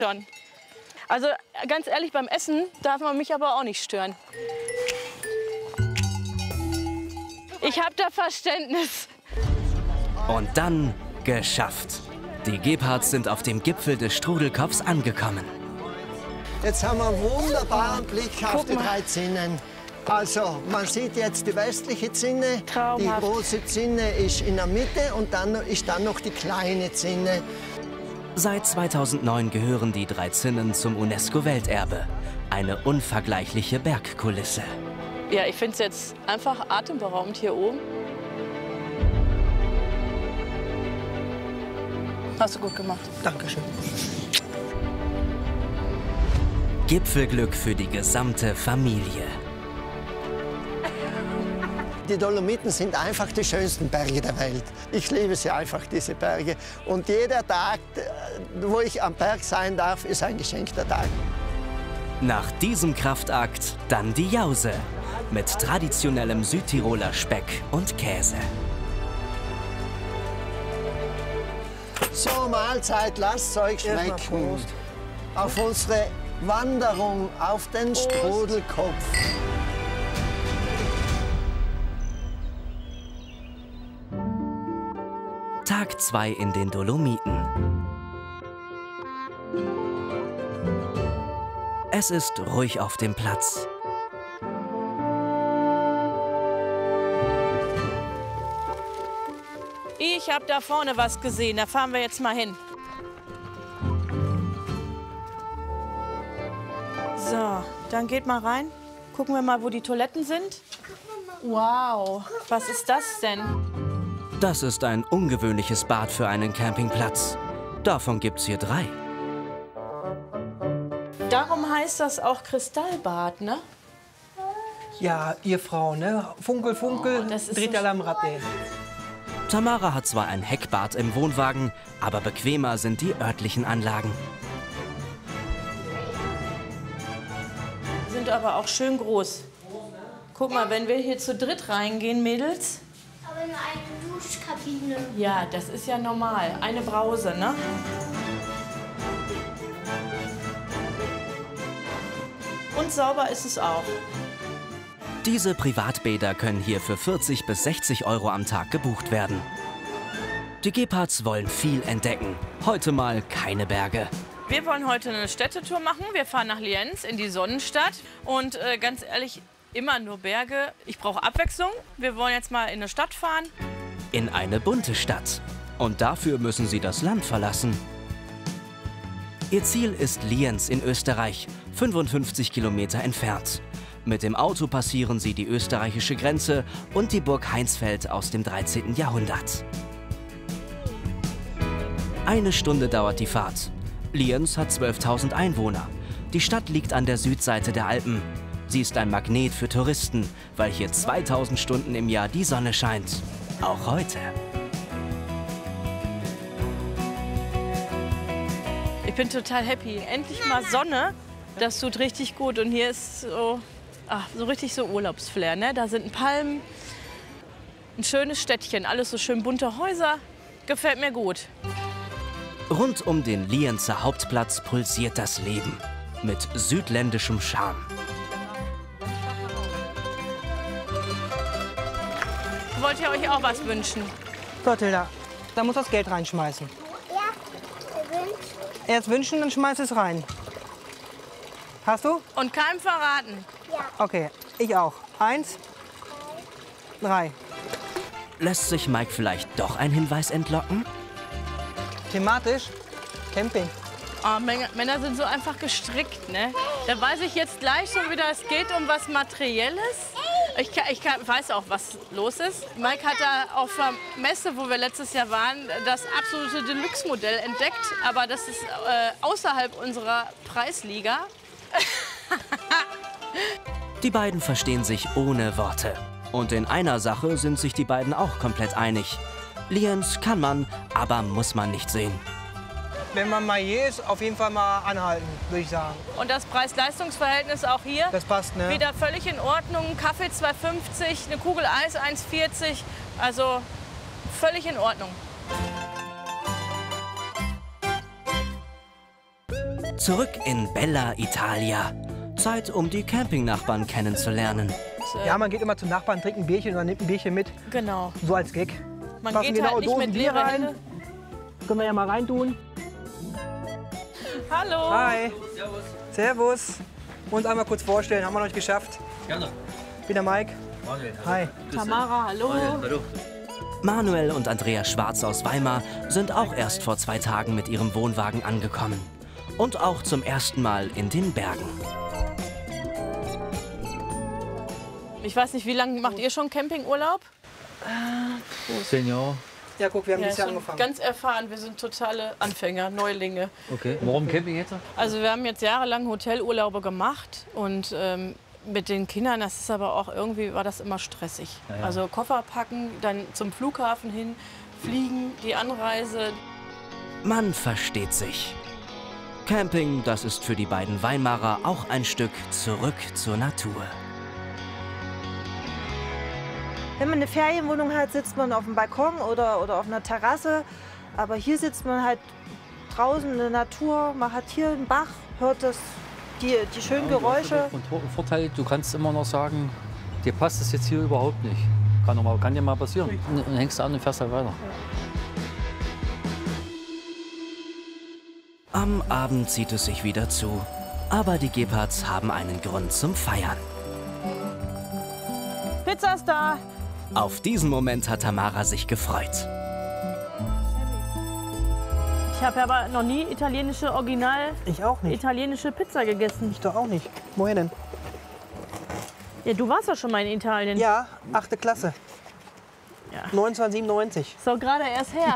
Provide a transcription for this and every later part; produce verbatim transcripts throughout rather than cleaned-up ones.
schon. Also ganz ehrlich, beim Essen darf man mich aber auch nicht stören. Ich habe da Verständnis. Und dann geschafft. Die Gepards sind auf dem Gipfel des Strudelkopfs angekommen. Jetzt haben wir einen wunderbaren Blick auf die drei Zinnen. Also, man sieht jetzt die westliche Zinne, Traumhaft. Die große Zinne ist in der Mitte und dann ist dann noch die kleine Zinne. Seit zweitausendneun gehören die drei Zinnen zum UNESCO-Welterbe. Eine unvergleichliche Bergkulisse. Ja, ich finde es jetzt einfach atemberaubend hier oben. Hast du gut gemacht. Dankeschön. Gipfelglück für die gesamte Familie. Die Dolomiten sind einfach die schönsten Berge der Welt. Ich liebe sie einfach, diese Berge. Und jeder Tag, wo ich am Berg sein darf, ist ein geschenkter Tag. Nach diesem Kraftakt dann die Jause mit traditionellem Südtiroler Speck und Käse. So, Mahlzeit, lasst euch schmecken. Auf unsere Wanderung auf den Strudelkopf. Tag zwei in den Dolomiten. Es ist ruhig auf dem Platz. Ich habe da vorne was gesehen, da fahren wir jetzt mal hin. So, dann geht mal rein. Gucken wir mal, wo die Toiletten sind. Wow, was ist das denn? Das ist ein ungewöhnliches Bad für einen Campingplatz. Davon gibt's hier drei. Darum heißt das auch Kristallbad, ne? Ja, ihr Frau, ne? Funkel, funkel, Oh, das ist dreht so alle am Rad. Ey. Tamara hat zwar ein Heckbad im Wohnwagen, aber bequemer sind die örtlichen Anlagen. Sind aber auch schön groß. Guck mal, wenn wir hier zu dritt reingehen, Mädels. Aber nur eine Duschkabine. Ja, das ist ja normal. Eine Brause, ne? Und sauber ist es auch. Diese Privatbäder können hier für vierzig bis sechzig Euro am Tag gebucht werden. Die Gepards wollen viel entdecken. Heute mal keine Berge. Wir wollen heute eine Städtetour machen. Wir fahren nach Lienz in die Sonnenstadt. Und äh, ganz ehrlich, immer nur Berge. Ich brauche Abwechslung. Wir wollen jetzt mal in eine Stadt fahren. In eine bunte Stadt. Und dafür müssen sie das Land verlassen. Ihr Ziel ist Lienz in Österreich, fünfundfünfzig Kilometer entfernt. Mit dem Auto passieren sie die österreichische Grenze und die Burg Heinsfeld aus dem dreizehnten Jahrhundert. Eine Stunde dauert die Fahrt. Lienz hat zwölftausend Einwohner. Die Stadt liegt an der Südseite der Alpen. Sie ist ein Magnet für Touristen, weil hier zweitausend Stunden im Jahr die Sonne scheint. Auch heute. Ich bin total happy. Endlich mal Sonne. Das tut richtig gut. Und hier ist so, ach, so richtig so Urlaubsflair. Ne? Da sind Palmen, ein schönes Städtchen, alles so schön bunte Häuser. Gefällt mir gut. Rund um den Lienzer Hauptplatz pulsiert das Leben. Mit südländischem Charme. Wollt ihr euch auch was wünschen? Gottilda, da muss das Geld reinschmeißen. Ja, gewünscht. Erst wünschen, dann schmeiß es rein. Hast du? Und keinem verraten. Ja. Okay, ich auch. Eins, drei. Lässt sich Mike vielleicht doch ein Hinweis entlocken? Thematisch Camping. Oh, Männer sind so einfach gestrickt, ne? Da weiß ich jetzt gleich schon wieder, es geht um was Materielles. Ich, kann, ich kann, weiß auch, was los ist. Mike hat da auf der Messe, wo wir letztes Jahr waren, das absolute Deluxe-Modell entdeckt. Aber das ist äh, außerhalb unserer Preisliga. Die beiden verstehen sich ohne Worte. Und in einer Sache sind sich die beiden auch komplett einig. Lienz kann man, aber muss man nicht sehen. Wenn man mal hier ist, auf jeden Fall mal anhalten, würde ich sagen. Und das Preis-Leistungs-Verhältnis auch hier? Das passt, ne? Wieder völlig in Ordnung. Kaffee zwei fünfzig, eine Kugel Eis eins vierzig. Also völlig in Ordnung. Zurück in Bella Italia. Zeit, um die Campingnachbarn kennenzulernen. Ja, man geht immer zum Nachbarn, trinkt ein Bierchen oder nimmt ein Bierchen mit. Genau. So als Gag. Man Passen geht genau halt nicht Dosen mit Bier leeren rein. Händen. Können wir ja mal reintun. Hallo. Hi. Servus. Servus. Uns einmal kurz vorstellen, haben wir noch nicht geschafft. Gerne. Ich bin der Mike. Manuel. Hi. Tamara, hallo. Hallo. Manuel und Andrea Schwarz aus Weimar sind auch erst vor zwei Tagen mit ihrem Wohnwagen angekommen. Und auch zum ersten Mal in den Bergen. Ich weiß nicht, wie lange macht ihr schon Campingurlaub? Zehn Jahre. Ja, guck, wir haben Ja, dieses Jahr schon angefangen. ganz erfahren. Wir sind totale Anfänger, Neulinge. Okay. Warum Camping jetzt? Also wir haben jetzt jahrelang Hotelurlaube gemacht und ähm, mit den Kindern, das ist aber auch irgendwie, war das immer stressig. Ja, ja. Also Koffer packen, dann zum Flughafen hin, fliegen, die Anreise. Man versteht sich. Camping, das ist für die beiden Weimarer auch ein Stück zurück zur Natur. Wenn man eine Ferienwohnung hat, sitzt man auf dem Balkon oder, oder auf einer Terrasse. Aber hier sitzt man halt draußen in der Natur, man hat hier einen Bach, hört das, die, die schönen Geräusche. Und Vorteil, du kannst immer noch sagen, dir passt es jetzt hier überhaupt nicht. Kann, noch mal, kann dir mal passieren. Und dann hängst du an und fährst halt weiter. Am Abend zieht es sich wieder zu. Aber die Gebhards haben einen Grund zum Feiern. Pizza ist da. Auf diesen Moment hat Tamara sich gefreut. Ich habe aber noch nie italienische, original Ich auch nicht. italienische Pizza gegessen. Ich doch auch nicht. Woher denn? Ja, du warst ja schon mal in Italien. Ja, achte Klasse. Ja. neunzehnhundertsiebenundneunzig. So gerade erst her.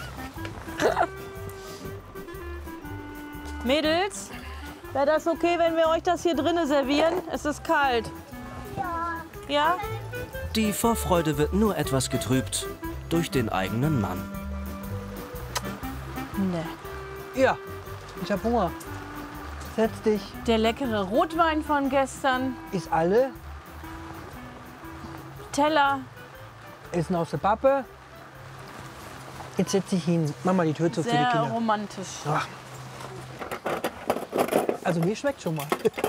Mädels, wäre das okay, wenn wir euch das hier drinnen servieren? Es ist kalt. Ja. Ja? Die Vorfreude wird nur etwas getrübt durch den eigenen Mann. Nee. Ja, ich hab Hunger. Setz dich. Der leckere Rotwein von gestern, Ist alle. Teller. Essen aus der Pappe. Jetzt setz dich hin. Mach mal die Tür zu für die Sehr Kinder. romantisch. Ach. Also mir schmeckt schon mal.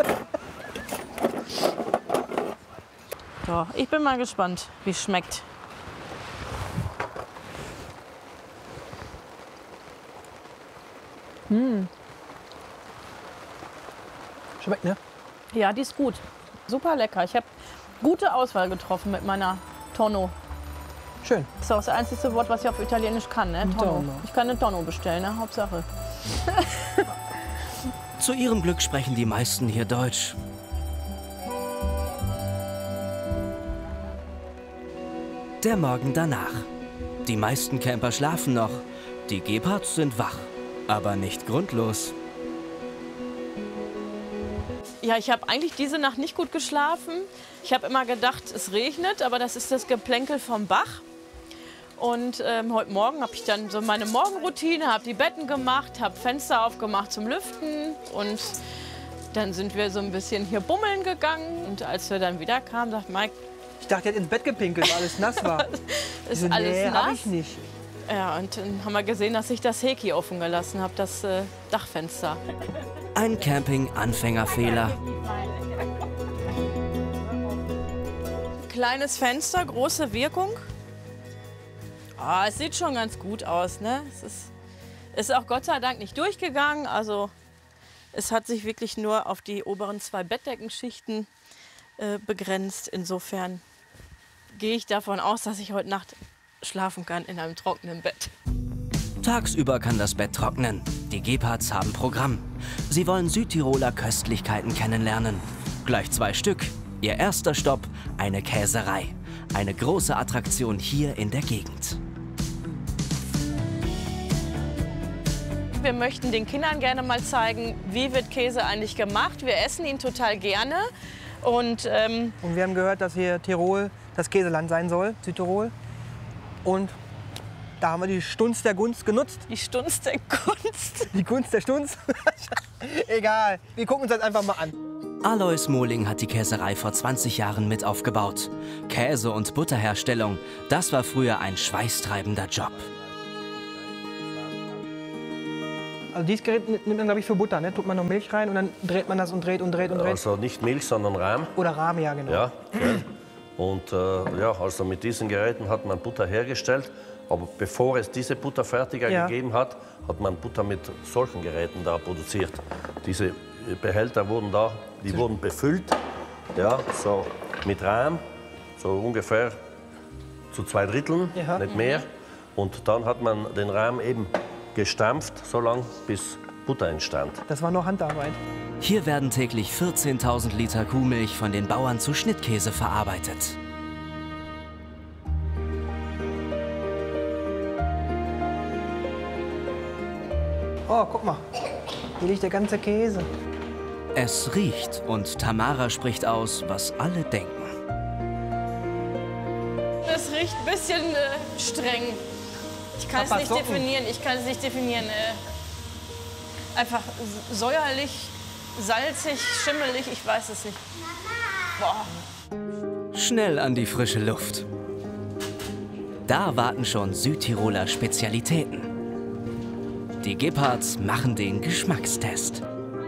So, ich bin mal gespannt, wie es schmeckt. Schmeckt, ne? Ja, die ist gut. Super lecker. Ich habe gute Auswahl getroffen mit meiner Tonno. Schön. Das ist auch das einzige Wort, was ich auf Italienisch kann, ne? Tonno. Tonno. Ich kann eine Tonno bestellen, ne? Hauptsache. Zu ihrem Glück sprechen die meisten hier Deutsch. Der Morgen danach. Die meisten Camper schlafen noch. Die Gebhards sind wach, aber nicht grundlos. Ja, ich habe eigentlich diese Nacht nicht gut geschlafen. Ich habe immer gedacht, es regnet, aber das ist das Geplänkel vom Bach. Und ähm, heute Morgen habe ich dann so meine Morgenroutine, habe die Betten gemacht, habe Fenster aufgemacht zum Lüften und dann sind wir so ein bisschen hier bummeln gegangen. Und als wir dann wieder kamen, sagt Mike, Ich dachte, er hat ins Bett gepinkelt, weil alles nass war. ist Ich so, alles nee, nass? hab ich nicht. Ja, und dann haben wir gesehen, dass ich das Heki offen gelassen habe, das äh, Dachfenster. Ein Camping-Anfängerfehler. Kleines Fenster, große Wirkung. Ah, es sieht schon ganz gut aus, ne? Es ist, ist auch Gott sei Dank nicht durchgegangen. Also es hat sich wirklich nur auf die oberen zwei Bettdeckenschichten äh, begrenzt. Insofern gehe ich davon aus, dass ich heute Nacht schlafen kann in einem trockenen Bett. Tagsüber kann das Bett trocknen. Die Gebhards haben Programm. Sie wollen Südtiroler Köstlichkeiten kennenlernen. Gleich zwei Stück. Ihr erster Stopp, eine Käserei. Eine große Attraktion hier in der Gegend. Wir möchten den Kindern gerne mal zeigen, wie wird Käse eigentlich gemacht. Wir essen ihn total gerne. Und ähm, Und wir haben gehört, dass hier Tirol das Käseland sein soll, Südtirol. Und da haben wir die Stunst der Gunst genutzt. die Stunst der Kunst. Die Gunst der Stunst. Egal, wir gucken uns das einfach mal an. Alois Mohling hat die Käserei vor zwanzig Jahren mit aufgebaut. Käse- und Butterherstellung, das war früher ein schweißtreibender Job. Also dieses Gerät nimmt man, glaube ich, für Butter. Ne? Tut man noch Milch rein und dann dreht man das und dreht und dreht und dreht. Also nicht Milch, sondern Rahm. Oder Rahm, ja, genau. Ja, gell. Und äh, ja, also mit diesen Geräten hat man Butter hergestellt. Aber bevor es diese Butterfertiger Ja. gegeben hat, hat man Butter mit solchen Geräten da produziert. Diese Behälter wurden da, die wurden befüllt, ja, so mit Rahm, so ungefähr zu zwei Dritteln, Ja. nicht mehr. Und dann hat man den Rahm eben gestampft, so lange bis Butter entstand. Das war noch Handarbeit. Hier werden täglich vierzehntausend Liter Kuhmilch von den Bauern zu Schnittkäse verarbeitet. Oh, guck mal. Hier liegt der ganze Käse. Es riecht und Tamara spricht aus, was alle denken. Es riecht ein bisschen äh, streng. Ich kann es Papa, nicht Socken. definieren. Ich kann es nicht definieren. Äh, einfach säuerlich, salzig, schimmelig. Ich weiß es nicht. Boah. Schnell an die frische Luft. Da warten schon Südtiroler Spezialitäten. Die Gebhards machen den Geschmackstest.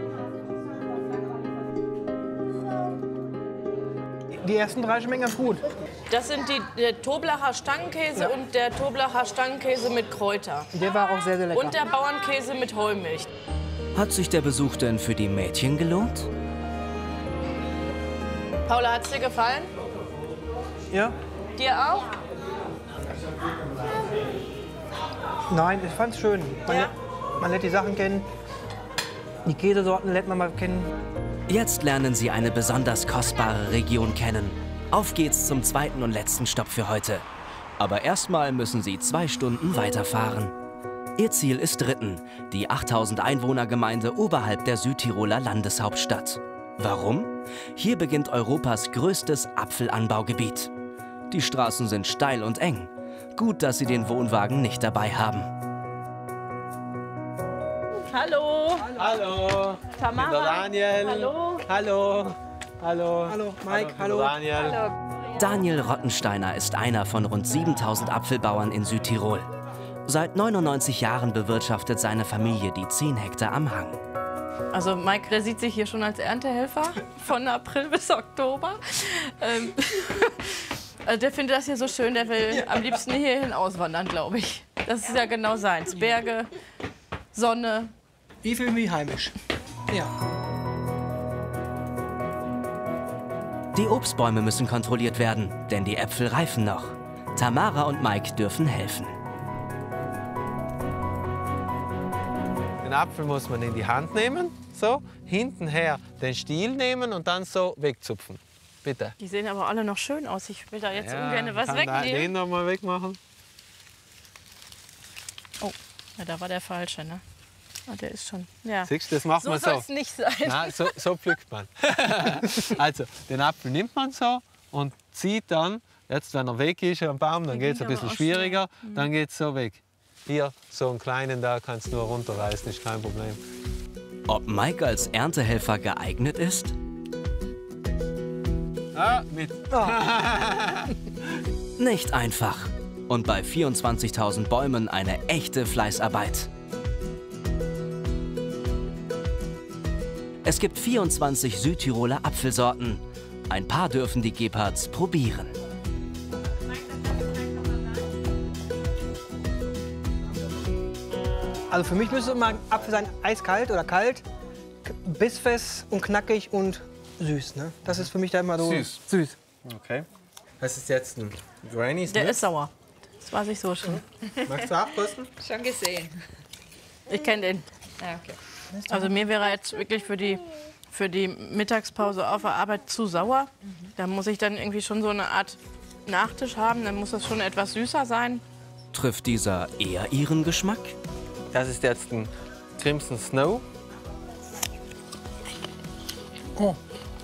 Die ersten drei schmecken ganz gut. Das sind die, der Toblacher Stangenkäse Ja. und der Toblacher Stangenkäse mit Kräuter. Der war auch sehr, sehr lecker. Und der Bauernkäse mit Heumilch. Hat sich der Besuch denn für die Mädchen gelohnt? Paula, hat's dir gefallen? Ja? Dir auch? Nein, ich fand's schön. Man, Ja. lernt, man lernt die Sachen kennen. Die Käsesorten lernt man mal kennen. Jetzt lernen Sie eine besonders kostbare Region kennen. Auf geht's zum zweiten und letzten Stopp für heute. Aber erstmal müssen Sie zwei Stunden weiterfahren. Ihr Ziel ist Ritten, die achttausend Einwohnergemeinde oberhalb der Südtiroler Landeshauptstadt. Warum? Hier beginnt Europas größtes Apfelanbaugebiet. Die Straßen sind steil und eng. Gut, dass Sie den Wohnwagen nicht dabei haben. Hallo. Hallo. Tamara. Ich bin der Daniel. Hallo. Hallo. Hallo. Hallo, Mike, hallo. Daniel. Daniel Rottensteiner ist einer von rund siebentausend Apfelbauern in Südtirol. Seit neunundneunzig Jahren bewirtschaftet seine Familie die zehn Hektar am Hang. Also Mike, der sieht sich hier schon als Erntehelfer von April bis Oktober. Ähm, also der findet das hier so schön, der will am liebsten hierhin auswandern, glaube ich. Das ist ja genau seins. Berge, Sonne. Ich fühle mich heimisch. Ja. Die Obstbäume müssen kontrolliert werden, denn die Äpfel reifen noch. Tamara und Mike dürfen helfen. Den Apfel muss man in die Hand nehmen, so, hintenher den Stiel nehmen und dann so wegzupfen. Bitte. Die sehen aber alle noch schön aus. Ich will da jetzt ungern was kann da den wegnehmen. noch mal wegmachen. Oh, ja, da war der falsche, ne? Ah, der ist schon, ja. Siehst du, das macht So man soll so. es nicht sein. Nein, so, so pflückt man. Also, den Apfel nimmt man so und zieht dann, jetzt wenn er weg ist am Baum, dann Der geht es ein ging bisschen aber auch schwieriger, dann geht es so weg. Hier, so einen kleinen da kannst du nur runterreißen, ist kein Problem. Ob Mike als Erntehelfer geeignet ist? Ah, mit. Nicht einfach. Und bei vierundzwanzigtausend Bäumen eine echte Fleißarbeit. Es gibt vierundzwanzig Südtiroler Apfelsorten. Ein paar dürfen die Gebhards probieren. Also für mich müsste immer ein Apfel sein eiskalt oder kalt, k- bissfest und knackig und süß. Ne? Das ist für mich da immer so Süß. süß. Okay. Das ist jetzt ein Granny Der Smith. ist sauer. Das weiß ich so schon. Magst du abkosten? Schon gesehen. Ich kenne den. Ja, okay. Also mir wäre jetzt wirklich für die, für die Mittagspause auf der Arbeit zu sauer. Da muss ich dann irgendwie schon so eine Art Nachtisch haben. Dann muss das schon etwas süßer sein. Trifft dieser eher Ihren Geschmack? Das ist jetzt ein Crimson Snow. Oh.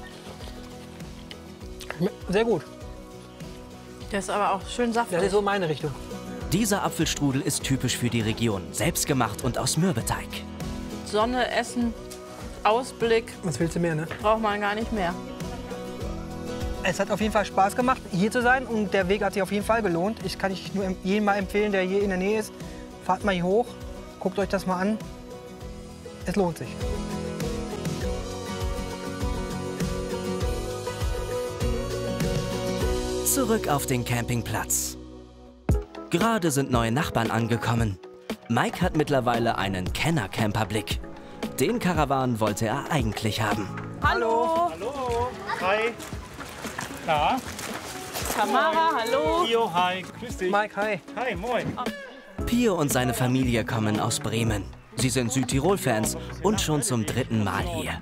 Sehr gut. Der ist aber auch schön Das ist saftig. so meine Richtung. Dieser Apfelstrudel ist typisch für die Region, selbstgemacht und aus Mürbeteig. Sonne, Essen, Ausblick, Was willst du mehr, ne? braucht man gar nicht mehr. Es hat auf jeden Fall Spaß gemacht, hier zu sein und der Weg hat sich auf jeden Fall gelohnt. Ich kann ich nur jedem mal empfehlen, der hier in der Nähe ist, fahrt mal hier hoch, guckt euch das mal an. Es lohnt sich. Zurück auf den Campingplatz. Gerade sind neue Nachbarn angekommen. Mike hat mittlerweile einen Kenner-Camper-Blick. Den Karawan wollte er eigentlich haben. Hallo. Hallo. Hi. Na? Tamara, hallo. Pio, hi. Grüß dich. Mike, hi. Hi, moin. Pio und seine Familie kommen aus Bremen. Sie sind Südtirol-Fans und schon zum dritten Mal hier.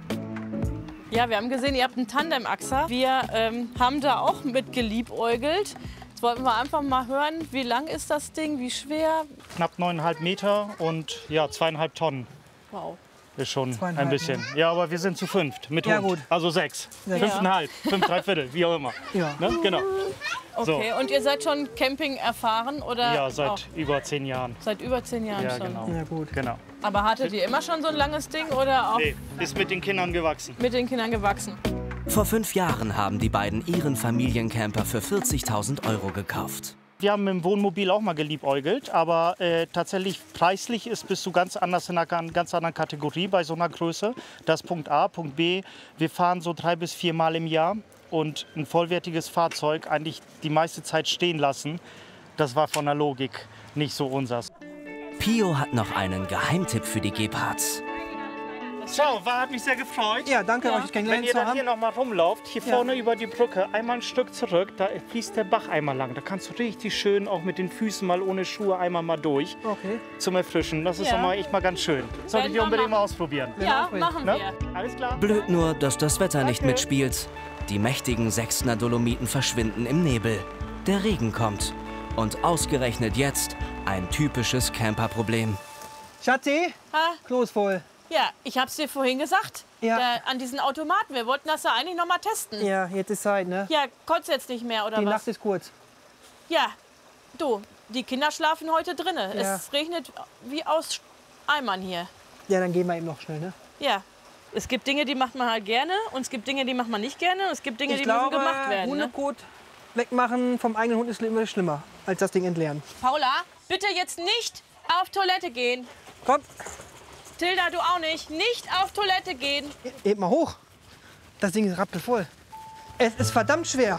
Ja, wir haben gesehen, ihr habt einen Tandem-Achser. Wir ähm, haben da auch mit geliebäugelt. Jetzt wollten wir einfach mal hören, wie lang ist das Ding, wie schwer? Knapp neuneinhalb Meter und ja, zweieinhalb Tonnen. Wow. Ist schon ein Zweieinhalb, bisschen. Ja, aber wir sind zu fünft mit Ja, Hund. gut. Also sechs. Ja. Fünfeinhalb, fünf, drei Viertel, wie auch immer. Ja. Ne? Genau. Okay, und ihr seid schon Camping erfahren oder? Ja, seit auch? über zehn Jahren. Seit über zehn Jahren Ja, schon. genau. Ja, gut. genau. Aber hattet ihr immer schon so ein langes Ding oder auch Nee, ist mit den Kindern gewachsen. mit den Kindern gewachsen? Vor fünf Jahren haben die beiden ihren Familiencamper für vierzigtausend Euro gekauft. Wir haben mit dem Wohnmobil auch mal geliebäugelt, aber äh, tatsächlich preislich ist bist du ganz anders in einer ganz anderen Kategorie bei so einer Größe. Das ist Punkt A. Punkt B, wir fahren so drei bis vier Mal im Jahr und ein vollwertiges Fahrzeug eigentlich die meiste Zeit stehen lassen. Das war von der Logik nicht so unsers. Pio hat noch einen Geheimtipp für die Gepards. So, war, hat mich sehr gefreut. Ja, danke, Ja. euch Wenn kennengelernt ihr zu dann hier haben. noch mal rumlauft, hier Ja. vorne über die Brücke, einmal ein Stück zurück, da fließt der Bach einmal lang. Da kannst du richtig schön auch mit den Füßen mal ohne Schuhe einmal mal durch Okay. zum Erfrischen. Das ist Ja. doch mal echt mal ganz schön. Solltet Werden ihr wir unbedingt mal machen. ausprobieren. Ja, auch machen Ne? wir. Alles klar? Blöd nur, dass das Wetter nicht Danke. mitspielt. Die mächtigen Sechstner Dolomiten verschwinden im Nebel. Der Regen kommt. Und ausgerechnet jetzt ein typisches Camperproblem. Schatzi, Ha? Klo ist voll. Ja, ich hab's dir vorhin gesagt. Ja. Da, an diesen Automaten. Wir wollten das ja eigentlich noch mal testen. Ja, jetzt ist Zeit, ne? Ja, konntest jetzt nicht mehr oder Die was? Nacht ist kurz. Ja, du, die Kinder schlafen heute drinne. Ja. Es regnet wie aus Eimern hier. Ja, dann gehen wir eben noch schnell, ne? Ja. Es gibt Dinge, die macht man halt gerne und es gibt Dinge, die macht man nicht gerne und es gibt Dinge, Ich die glaube, müssen gemacht werden. Ne? Hundekot wegmachen vom eigenen Hund ist immer schlimmer, als das Ding entleeren. Paula, bitte jetzt nicht auf Toilette gehen. Komm, Tilda, du auch nicht. Nicht auf Toilette gehen. heb mal hoch. Das Ding ist rappelvoll. Es ist verdammt schwer.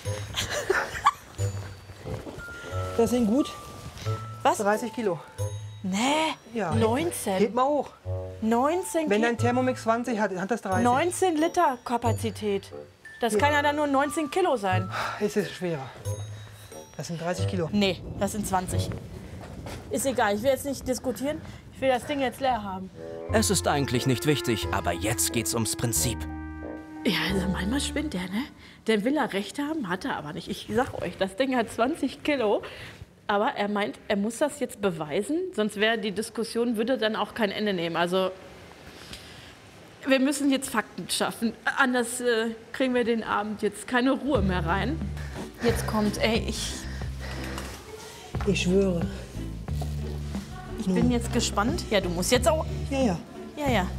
Das Ding gut. Was? dreißig Kilo. Nee, Ja. neunzehn. Heb mal hoch. neunzehn, Wenn Ki- dein Thermomix zwanzig hat, hat das dreißig. neunzehn Liter Kapazität. Das kann ja dann nur neunzehn Kilo sein. Es ist schwerer. Das sind dreißig Kilo. Nee, das sind zwanzig. Ist egal, ich will jetzt nicht diskutieren. Ich will das Ding jetzt leer haben. Es ist eigentlich nicht wichtig, aber jetzt geht's ums Prinzip. Ja, also manchmal spinnt der, ne? Der will er recht haben, hat er aber nicht. Ich sag euch, das Ding hat zwanzig Kilo. Aber er meint, er muss das jetzt beweisen, sonst wäre die Diskussion, würde dann auch kein Ende nehmen. Also wir müssen jetzt Fakten schaffen. Anders äh, kriegen wir den Abend jetzt keine Ruhe mehr rein. Jetzt kommt, ey, ich, Ich schwöre. ich bin jetzt gespannt. Ja, du musst jetzt auch. Ja, ja. Ja, ja.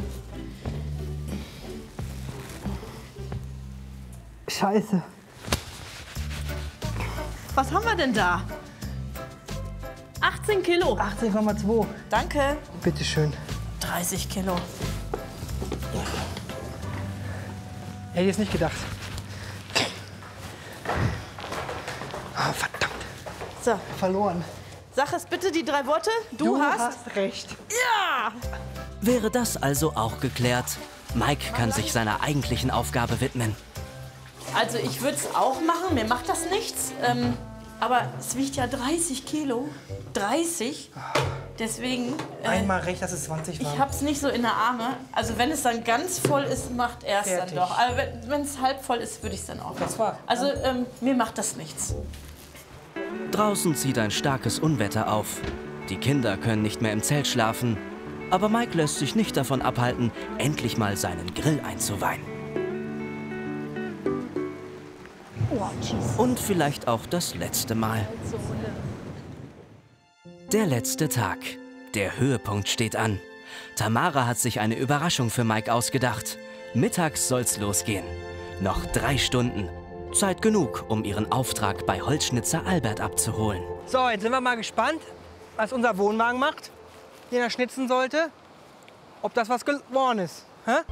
Scheiße. Was haben wir denn da? achtzehn Kilo. achtzehn Komma zwei. Danke. Bitte schön. dreißig Kilo. Hätte ich jetzt nicht gedacht. Ah, verdammt. So, Verloren. sag es bitte die drei Worte. Du, hast. recht. Ja! Wäre das also auch geklärt? Mike kann sich seiner eigentlichen Aufgabe widmen. Also ich würde es auch machen, mir macht das nichts. Ähm, aber es wiegt ja dreißig Kilo. dreißig. Deswegen, äh, Einmal recht, dass es zwanzig war. ich hab's nicht so in der Arme. Also wenn es dann ganz voll ist, macht er es dann Fertig. doch. Aber wenn es halb voll ist, würde ich es dann auch Das machen. war- Also ähm, mir macht das nichts. Draußen zieht ein starkes Unwetter auf. Die Kinder können nicht mehr im Zelt schlafen. Aber Mike lässt sich nicht davon abhalten, endlich mal seinen Grill einzuweihen. Und vielleicht auch das letzte Mal. Der letzte Tag. Der Höhepunkt steht an. Tamara hat sich eine Überraschung für Mike ausgedacht. Mittags soll's losgehen. Noch drei Stunden. Zeit genug, um ihren Auftrag bei Holzschnitzer Albert abzuholen. So, jetzt sind wir mal gespannt, was unser Wohnwagen macht, den er schnitzen sollte. ob das was geworden ist. Hä?